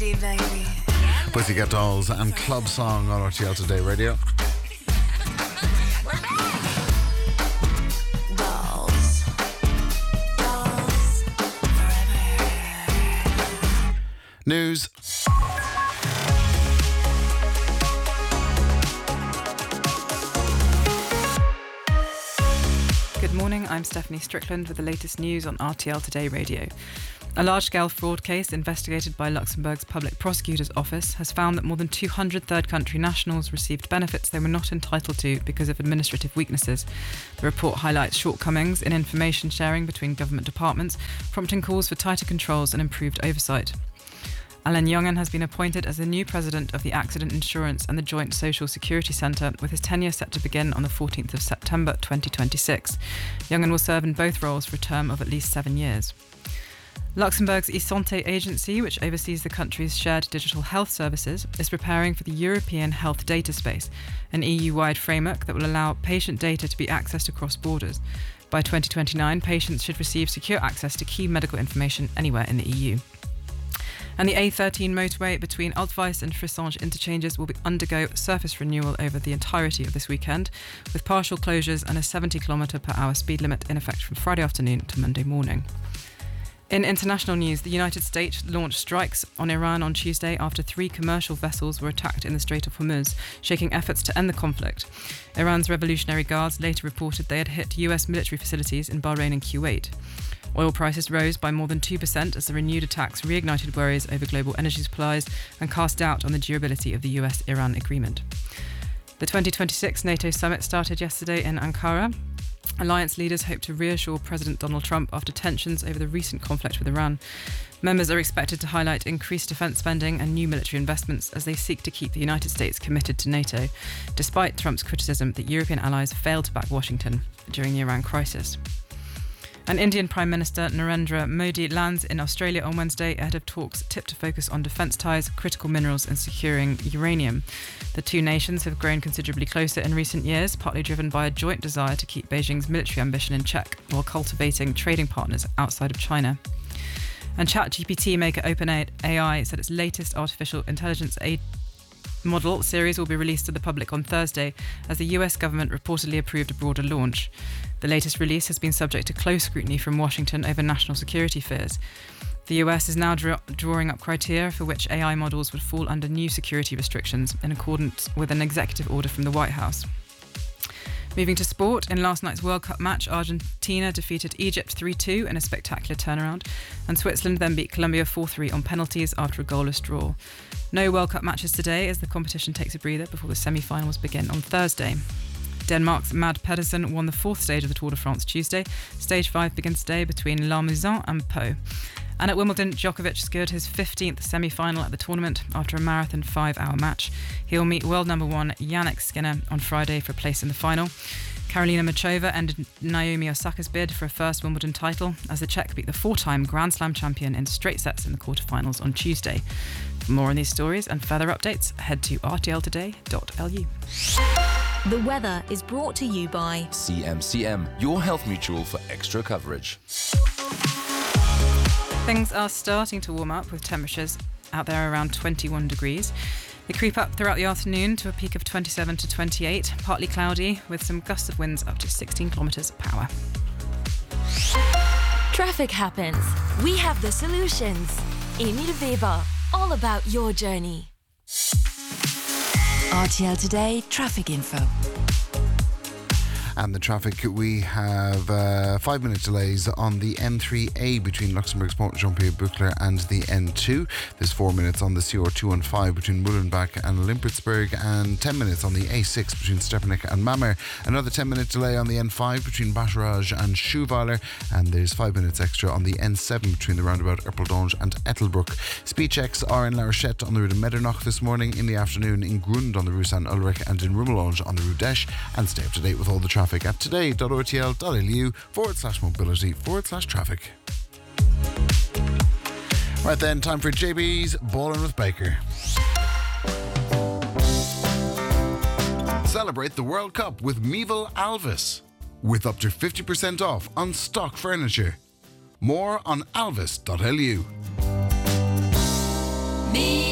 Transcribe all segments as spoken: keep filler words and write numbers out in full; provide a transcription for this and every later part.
baby. Pussycat Dolls and Club Song on R T L Today Radio. Dolls. Dolls. Forever. News. Good morning, I'm Stephanie Strickland with the latest news on R T L Today Radio. A large-scale fraud case investigated by Luxembourg's Public Prosecutor's Office has found that more than two hundred third-country nationals received benefits they were not entitled to because of administrative weaknesses. The report highlights shortcomings in information sharing between government departments, prompting calls for tighter controls and improved oversight. Alain Jongen has been appointed as the new president of the Accident Insurance and the Joint Social Security Centre, with his tenure set to begin on the fourteenth of September twenty twenty-six. Jongen will serve in both roles for a term of at least seven years. Luxembourg's eSanté agency, which oversees the country's shared digital health services, is preparing for the European Health Data Space, an E U-wide framework that will allow patient data to be accessed across borders. By twenty twenty-nine, patients should receive secure access to key medical information anywhere in the E U. And the A thirteen motorway between Altweiss and Frissange interchanges will be undergo surface renewal over the entirety of this weekend, with partial closures and a seventy kilometre per hour speed limit in effect from Friday afternoon to Monday morning. In international news, the United States launched strikes on Iran on Tuesday after three commercial vessels were attacked in the Strait of Hormuz, shaking efforts to end the conflict. Iran's Revolutionary Guards later reported they had hit U S military facilities in Bahrain and Kuwait. Oil prices rose by more than two percent as the renewed attacks reignited worries over global energy supplies and cast doubt on the durability of the U S Iran agreement. The twenty twenty-six NATO summit started yesterday in Ankara. Alliance leaders hope to reassure President Donald Trump after tensions over the recent conflict with Iran. Members are expected to highlight increased defence spending and new military investments as they seek to keep the United States committed to NATO, despite Trump's criticism that European allies failed to back Washington during the Iran crisis. And Indian Prime Minister Narendra Modi lands in Australia on Wednesday ahead of talks tipped to focus on defence ties, critical minerals and securing uranium. The two nations have grown considerably closer in recent years, partly driven by a joint desire to keep Beijing's military ambition in check while cultivating trading partners outside of China. And ChatGPT maker OpenAI said its latest artificial intelligence aid model series will be released to the public on Thursday as the U S government reportedly approved a broader launch. The latest release has been subject to close scrutiny from Washington over national security fears. The U S is now draw- drawing up criteria for which A I models would fall under new security restrictions in accordance with an executive order from the White House. Moving to sport, in last night's World Cup match, Argentina defeated Egypt three two in a spectacular turnaround, and Switzerland then beat Colombia four three on penalties after a goalless draw. No World Cup matches today as the competition takes a breather before the semi-finals begin on Thursday. Denmark's Mad Pedersen won the fourth stage of the Tour de France Tuesday. Stage five begins today between La Maison and Pau. And at Wimbledon, Djokovic secured his fifteenth semi-final at the tournament after a marathon five-hour match. He'll meet world number one Jannik Sinner on Friday for a place in the final. Karolina Muchova ended Naomi Osaka's bid for a first Wimbledon title as the Czech beat the four-time Grand Slam champion in straight sets in the quarterfinals on Tuesday. For more on these stories and further updates, head to r t l today dot l u. The weather is brought to you by C M C M, your health mutual for extra coverage. Things are starting to warm up with temperatures out there around twenty-one degrees. They creep up throughout the afternoon to a peak of twenty-seven to twenty-eight, partly cloudy with some gusts of winds up to sixteen kilometres per hour. Traffic happens. We have the solutions. Emil Weber, all about your journey. R T L Today Traffic Info. And the traffic, we have uh, five minute delays on the M three A between Luxembourg's Pont Jean-Pierre Buchler and the N two. There's four minutes on the C R two fifteen between Muhlenbach and Limpertsburg, and ten minutes on the A six between Stepanich and Mammer. Another ten minute delay on the N five between Bacharach and Schuweiler, and there's five minutes extra on the N seven between the roundabout Erpeldonge and Ettelbruck. Speed checks are in La Rochette on the Rue de Medernach this morning, in the afternoon in Grund on the Rue Saint Ulrich, and in Rumelange on the Rue d'Esch. And stay up to date with all the traffic at today.rtl.lu forward slash mobility forward slash traffic. Right then, time for J B's Ballin' with Baker. Celebrate the World Cup with Meeville Alvis, with up to fifty percent off on stock furniture. More on alvis dot l u. Me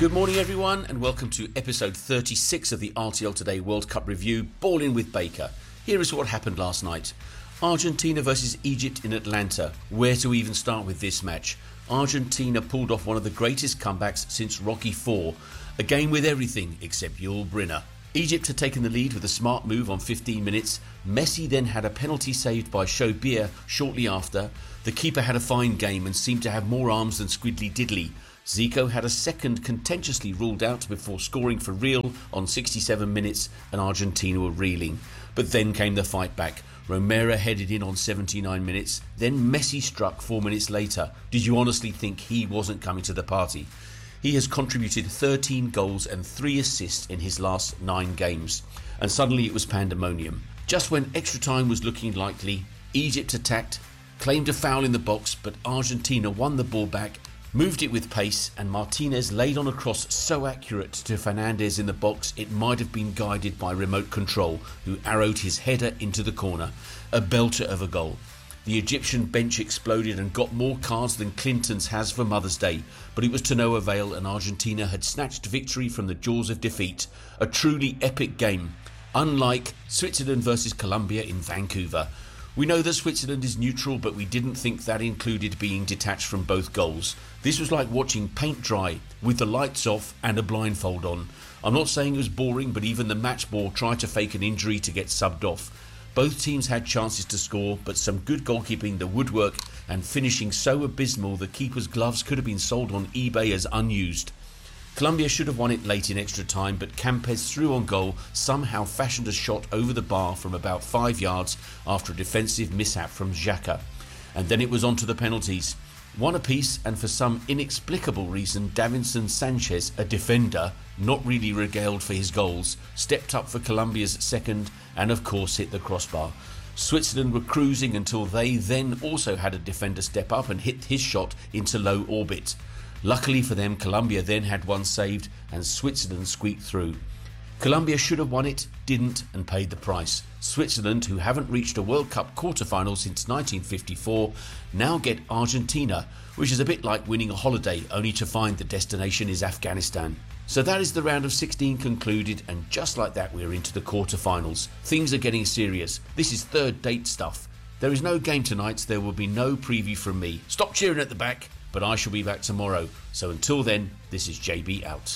Good morning, everyone, and welcome to episode thirty-six of the R T L Today World Cup review, Ball In with Baker. Here is what happened last night. Argentina versus Egypt in Atlanta. Where to even start with this match? Argentina pulled off one of the greatest comebacks since Rocky four. A game with everything except Yul Brynner. Egypt had taken the lead with a smart move on fifteen minutes. Messi then had a penalty saved by Shobir shortly after. The keeper had a fine game and seemed to have more arms than Squidly Diddly. Zico had a second contentiously ruled out before scoring for Real on sixty-seven minutes, and Argentina were reeling. But then came the fight back. Romero headed in on seventy-nine minutes, then Messi struck four minutes later. Did you honestly think he wasn't coming to the party? He has contributed thirteen goals and three assists in his last nine games. And suddenly it was pandemonium. Just when extra time was looking likely, Egypt attacked, claimed a foul in the box, but Argentina won the ball back, moved it with pace, and Martinez laid on a cross so accurate to Fernandez in the box it might have been guided by remote control, who arrowed his header into the corner. A belter of a goal. The Egyptian bench exploded and got more cards than Clinton's has for Mother's Day, but it was to no avail, and Argentina had snatched victory from the jaws of defeat. A truly epic game, unlike Switzerland versus Colombia in Vancouver. We know that Switzerland is neutral, but we didn't think that included being detached from both goals. This was like watching paint dry, with the lights off and a blindfold on. I'm not saying it was boring, but even the match ball tried to fake an injury to get subbed off. Both teams had chances to score, but some good goalkeeping, the woodwork, and finishing so abysmal the keeper's gloves could have been sold on eBay as unused. Colombia should have won it late in extra time, but Campes through on goal somehow fashioned a shot over the bar from about five yards after a defensive mishap from Xhaka. And then it was on to the penalties. One apiece, and for some inexplicable reason, Davinson Sanchez, a defender, not really regaled for his goals, stepped up for Colombia's second and of course hit the crossbar. Switzerland were cruising until they then also had a defender step up and hit his shot into low orbit. Luckily for them, Colombia then had one saved and Switzerland squeaked through. Colombia should have won it, didn't, and paid the price. Switzerland, who haven't reached a World Cup quarter-final since nineteen fifty-four, now get Argentina, which is a bit like winning a holiday only to find the destination is Afghanistan. So that is the round of sixteen concluded, and just like that we're into the quarter-finals. Things are getting serious. This is third date stuff. There is no game tonight, so there will be no preview from me. Stop cheering at the back, but I shall be back tomorrow. So until then, this is J B out.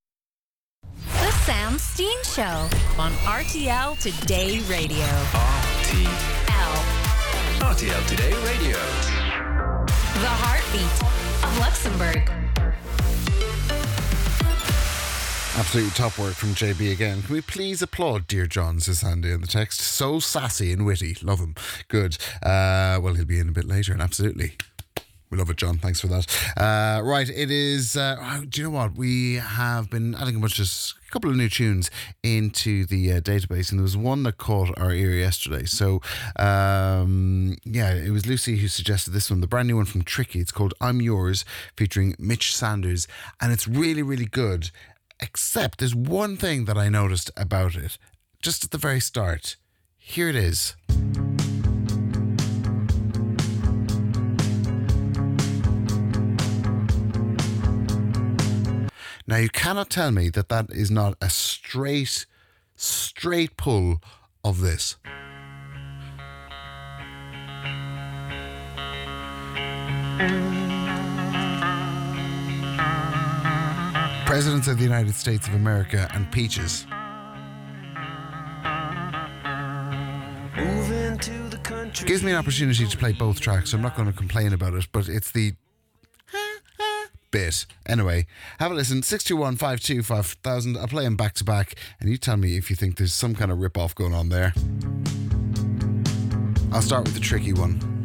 The Sam Steen Show on R T L Today Radio. R T L. R T L Today Radio. The heartbeat of Luxembourg. Absolutely top work from J B again. Can we please applaud Dear John, says Sandy in the text. So sassy and witty. Love him. Good. Uh, well, he'll be in a bit later, and absolutely. We love it, John. Thanks for that. Uh, right, it is... Uh, do you know what? We have been adding a bunch of... a couple of new tunes into the uh, database, and there was one that caught our ear yesterday. So, um, yeah, it was Lucy who suggested this one, the brand new one from Tricky. It's called I'm Yours, featuring Mitch Sanders, and it's really, really good. Except there's one thing that I noticed about it, just at the very start. Here it is. Now, you cannot tell me that that is not a straight, straight pull of this. Presidents of the United States of America and Peaches. Gives me an opportunity to play both tracks, so I'm not going to complain about it, but it's the bit. Anyway, have a listen. six two one, five two five thousand. I'll play them back to back, and you tell me if you think there's some kind of rip-off going on there. I'll start with the tricky one.